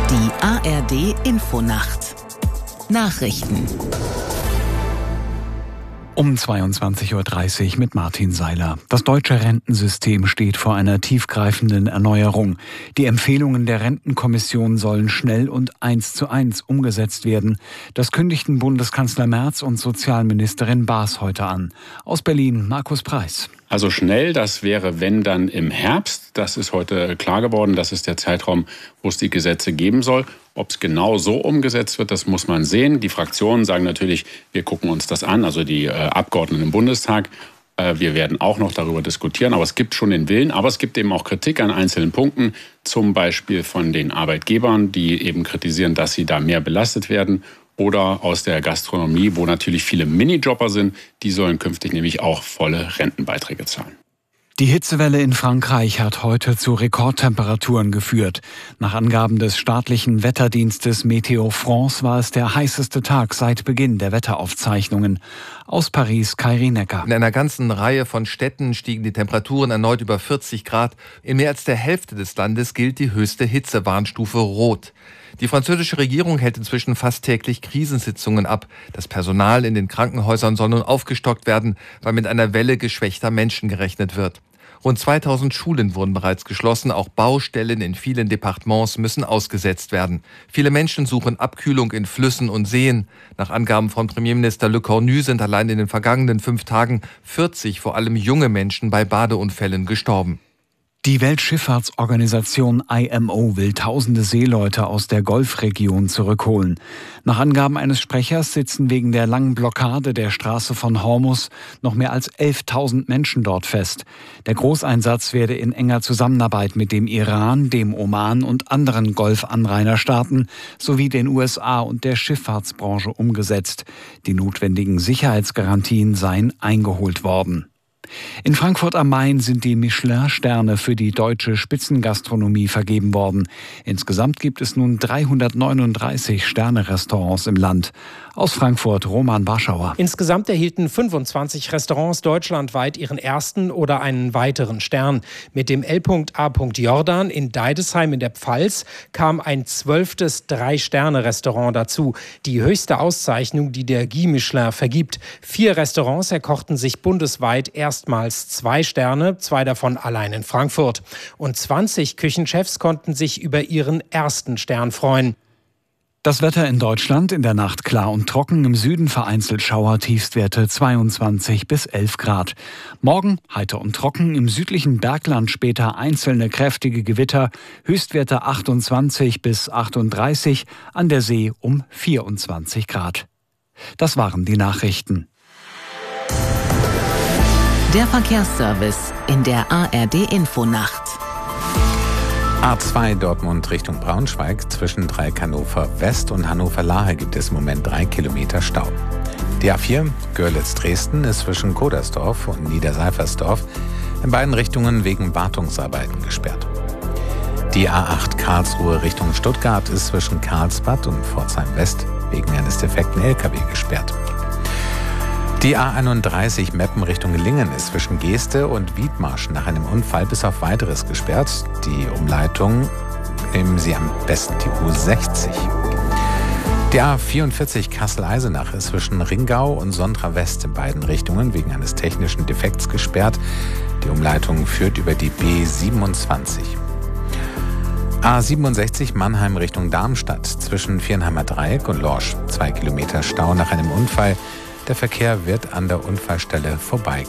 Die ARD Infonacht. Nachrichten. Um 22.30 Uhr mit Martin Seiler. Das deutsche Rentensystem steht vor einer tiefgreifenden Erneuerung. Die Empfehlungen der Rentenkommission sollen schnell und 1:1 umgesetzt werden. Das kündigten Bundeskanzler Merz und Sozialministerin Baas heute an. Aus Berlin Markus Preis. Also schnell, das wäre, wenn dann im Herbst. Das ist heute klar geworden. Das ist der Zeitraum, wo es die Gesetze geben soll. Ob es genau so umgesetzt wird, das muss man sehen. Die Fraktionen sagen natürlich, wir gucken uns das an, also die Abgeordneten im Bundestag. Wir werden auch noch darüber diskutieren, aber es gibt schon den Willen. Aber es gibt eben auch Kritik an einzelnen Punkten, zum Beispiel von den Arbeitgebern, die eben kritisieren, dass sie da mehr belastet werden. Oder aus der Gastronomie, wo natürlich viele Minijobber sind. Die sollen künftig nämlich auch volle Rentenbeiträge zahlen. Die Hitzewelle in Frankreich hat heute zu Rekordtemperaturen geführt. Nach Angaben des staatlichen Wetterdienstes Météo France war es der heißeste Tag seit Beginn der Wetteraufzeichnungen. Aus Paris, Kairi Necker. In einer ganzen Reihe von Städten stiegen die Temperaturen erneut über 40 Grad. In mehr als der Hälfte des Landes gilt die höchste Hitzewarnstufe Rot. Die französische Regierung hält inzwischen fast täglich Krisensitzungen ab. Das Personal in den Krankenhäusern soll nun aufgestockt werden, weil mit einer Welle geschwächter Menschen gerechnet wird. Rund 2000 Schulen wurden bereits geschlossen. Auch Baustellen in vielen Departements müssen ausgesetzt werden. Viele Menschen suchen Abkühlung in Flüssen und Seen. Nach Angaben von Premierminister Le Cornu sind allein in den vergangenen 5 Tagen 40 vor allem junge Menschen bei Badeunfällen gestorben. Die Weltschifffahrtsorganisation IMO will tausende Seeleute aus der Golfregion zurückholen. Nach Angaben eines Sprechers sitzen wegen der langen Blockade der Straße von Hormuz noch mehr als 11.000 Menschen dort fest. Der Großeinsatz werde in enger Zusammenarbeit mit dem Iran, dem Oman und anderen Golfanrainerstaaten sowie den USA und der Schifffahrtsbranche umgesetzt. Die notwendigen Sicherheitsgarantien seien eingeholt worden. In Frankfurt am Main sind die Michelin-Sterne für die deutsche Spitzengastronomie vergeben worden. Insgesamt gibt es nun 339 Sterne-Restaurants im Land. Aus Frankfurt Roman Warschauer. Insgesamt erhielten 25 Restaurants deutschlandweit ihren ersten oder einen weiteren Stern. Mit dem L.A. Jordan in Deidesheim in der Pfalz kam ein 12. 3-Sterne-Restaurant dazu. Die höchste Auszeichnung, die der Guy Michelin vergibt. 4 Restaurants erkochten sich bundesweit erstmals 2 Sterne, 2 davon allein in Frankfurt. Und 20 Küchenchefs konnten sich über ihren ersten Stern freuen. Das Wetter in Deutschland in der Nacht klar und trocken, im Süden vereinzelt Schauer, Tiefstwerte 22 bis 11 Grad. Morgen heiter und trocken, im südlichen Bergland später einzelne kräftige Gewitter, Höchstwerte 28 bis 38, an der See um 24 Grad. Das waren die Nachrichten. Der Verkehrsservice in der ARD Infonacht. A2 Dortmund Richtung Braunschweig zwischen Dreieck-Hannover West und Hannover-Lahe gibt es im Moment 3 Kilometer Stau. Die A4 Görlitz-Dresden ist zwischen Kodersdorf und Niederseifersdorf in beiden Richtungen wegen Wartungsarbeiten gesperrt. Die A8 Karlsruhe Richtung Stuttgart ist zwischen Karlsbad und Pforzheim West wegen eines defekten LKW gesperrt. Die A31 Meppen Richtung Lingen ist zwischen Geeste und Wiedmarsch nach einem Unfall bis auf Weiteres gesperrt. Die Umleitung nehmen Sie am besten die U60. Die A44 Kassel-Eisenach ist zwischen Ringau und Sondra West in beiden Richtungen wegen eines technischen Defekts gesperrt. Die Umleitung führt über die B27. A67 Mannheim Richtung Darmstadt zwischen Viernheimer Dreieck und Lorsch. 2 Kilometer Stau nach einem Unfall. Der Verkehr wird an der Unfallstelle vorbei